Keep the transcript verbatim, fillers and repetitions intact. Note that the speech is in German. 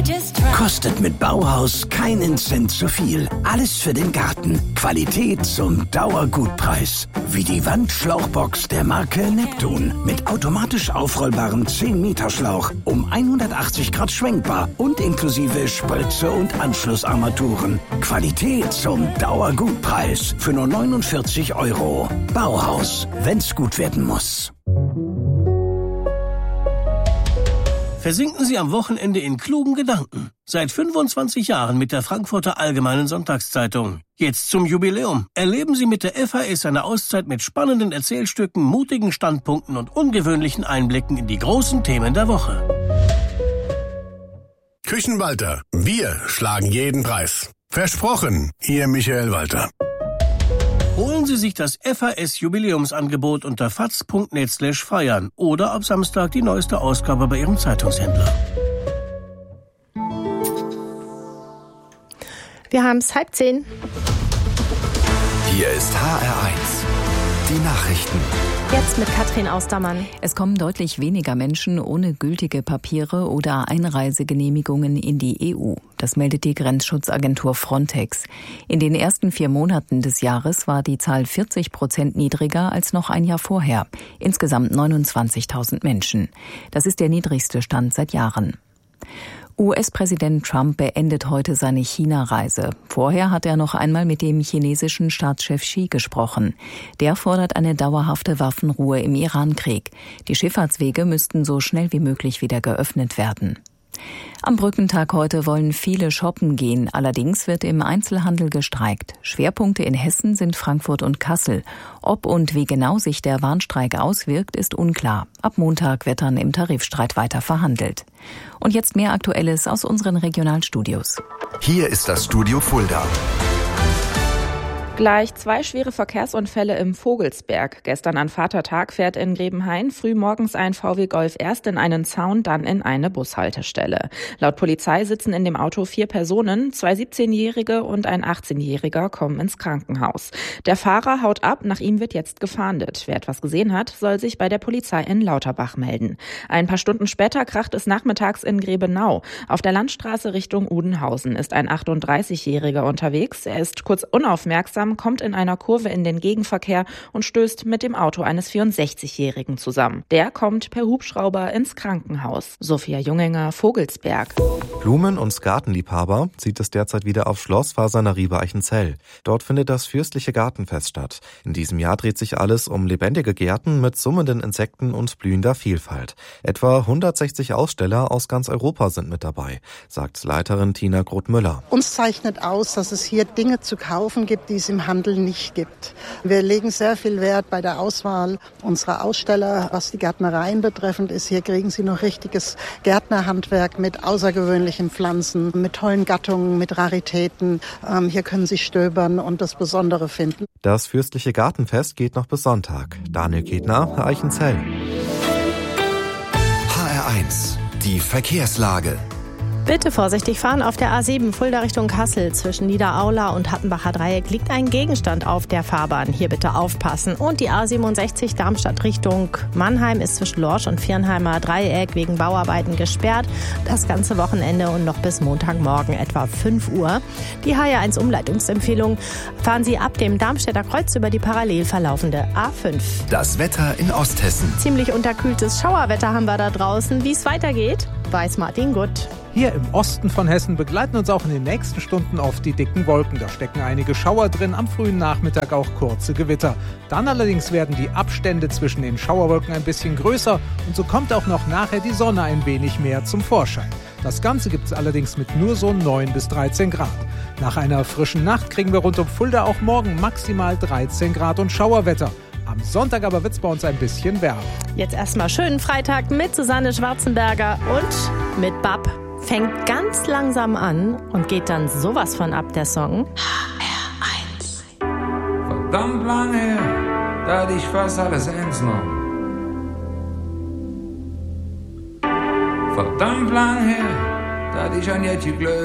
Kostet mit Bauhaus keinen Cent zu viel. Alles für den Garten. Qualität zum Dauergutpreis. Wie die Wandschlauchbox der Marke Neptun. Mit automatisch aufrollbarem zehn Meter Schlauch. Um hundertachtzig Grad schwenkbar. Und inklusive Spritze und Anschlussarmaturen. Qualität zum Dauergutpreis. Für nur neunundvierzig Euro. Bauhaus. Wenn's gut werden muss. Versinken Sie am Wochenende in klugen Gedanken. Seit fünfundzwanzig Jahren mit der Frankfurter Allgemeinen Sonntagszeitung. Jetzt zum Jubiläum. Erleben Sie mit der F A S eine Auszeit mit spannenden Erzählstücken, mutigen Standpunkten und ungewöhnlichen Einblicken in die großen Themen der Woche. Küchenwalter. Wir schlagen jeden Preis. Versprochen, Ihr Michael Walter. Holen Sie sich das F A S-Jubiläumsangebot unter faz punkt net slash feiern oder ab Samstag die neueste Ausgabe bei Ihrem Zeitungshändler. Wir haben es halb zehn. Hier ist H R eins. Die Nachrichten. Jetzt mit Katrin Austermann. Es kommen deutlich weniger Menschen ohne gültige Papiere oder Einreisegenehmigungen in die E U. Das meldet die Grenzschutzagentur Frontex. In den ersten vier Monaten des Jahres war die Zahl vierzig Prozent niedriger als noch ein Jahr vorher. Insgesamt neunundzwanzigtausend Menschen. Das ist der niedrigste Stand seit Jahren. U S-Präsident Trump beendet heute seine China-Reise. Vorher hat er noch einmal mit dem chinesischen Staatschef Xi gesprochen. Der fordert eine dauerhafte Waffenruhe im Iran-Krieg. Die Schifffahrtswege müssten so schnell wie möglich wieder geöffnet werden. Am Brückentag heute wollen viele shoppen gehen. Allerdings wird im Einzelhandel gestreikt. Schwerpunkte in Hessen sind Frankfurt und Kassel. Ob und wie genau sich der Warnstreik auswirkt, ist unklar. Ab Montag wird dann im Tarifstreit weiter verhandelt. Und jetzt mehr Aktuelles aus unseren Regionalstudios. Hier ist das Studio Fulda. Gleich zwei schwere Verkehrsunfälle im Vogelsberg. Gestern an Vatertag fährt in Grebenhain frühmorgens ein V W Golf erst in einen Zaun, dann in eine Bushaltestelle. Laut Polizei sitzen in dem Auto vier Personen, zwei siebzehnjährige und ein achtzehnjähriger kommen ins Krankenhaus. Der Fahrer haut ab, nach ihm wird jetzt gefahndet. Wer etwas gesehen hat, soll sich bei der Polizei in Lauterbach melden. Ein paar Stunden später kracht es nachmittags in Grebenau. Auf der Landstraße Richtung Udenhausen ist ein achtunddreißigjähriger unterwegs. Er ist kurz unaufmerksam, kommt in einer Kurve in den Gegenverkehr und stößt mit dem Auto eines vierundsechzigjährigen zusammen. Der kommt per Hubschrauber ins Krankenhaus. Sophia Junginger, Vogelsberg. Blumen- und Gartenliebhaber zieht es derzeit wieder auf Schloss Fasernerie bei Eichenzell. Dort findet das fürstliche Gartenfest statt. In diesem Jahr dreht sich alles um lebendige Gärten mit summenden Insekten und blühender Vielfalt. Etwa hundertsechzig Aussteller aus ganz Europa sind mit dabei, sagt Leiterin Tina Groth-Müller. Uns zeichnet aus, dass es hier Dinge zu kaufen gibt, die es im Handel nicht gibt. Wir legen sehr viel Wert bei der Auswahl unserer Aussteller, was die Gärtnereien betreffend ist. Hier kriegen Sie noch richtiges Gärtnerhandwerk mit außergewöhnlichen Pflanzen, mit tollen Gattungen, mit Raritäten. Ähm, hier können Sie stöbern und das Besondere finden. Das fürstliche Gartenfest geht noch bis Sonntag. Daniel Ketner, Eichenzell. H R eins. Die Verkehrslage. Bitte vorsichtig fahren. Auf der A sieben Fulda Richtung Kassel zwischen Niederaula und Hattenbacher Dreieck liegt ein Gegenstand auf der Fahrbahn. Hier bitte aufpassen. Und die A siebenundsechzig Darmstadt Richtung Mannheim ist zwischen Lorsch und Viernheimer Dreieck wegen Bauarbeiten gesperrt. Das ganze Wochenende und noch bis Montagmorgen etwa fünf Uhr. Die H R eins Umleitungsempfehlung: fahren Sie ab dem Darmstädter Kreuz über die parallel verlaufende A fünf. Das Wetter in Osthessen. Ziemlich unterkühltes Schauerwetter haben wir da draußen. Wie es weitergeht, weiß Martin Gutt. Hier im Osten von Hessen begleiten uns auch in den nächsten Stunden oft die dicken Wolken. Da stecken einige Schauer drin, am frühen Nachmittag auch kurze Gewitter. Dann allerdings werden die Abstände zwischen den Schauerwolken ein bisschen größer und so kommt auch noch nachher die Sonne ein wenig mehr zum Vorschein. Das Ganze gibt es allerdings mit nur so neun bis dreizehn Grad. Nach einer frischen Nacht kriegen wir rund um Fulda auch morgen maximal dreizehn Grad und Schauerwetter. Am Sonntag aber wird es bei uns ein bisschen wärmer. Jetzt erstmal schönen Freitag mit Susanne Schwarzenberger und mit Bab. Fängt ganz langsam an und geht dann sowas von ab, der Song. H R eins. Verdammt lange her, da hatte ich fast alles ernst genommen. Verdammt lang her, da hatte ich an jetzt geglaubt.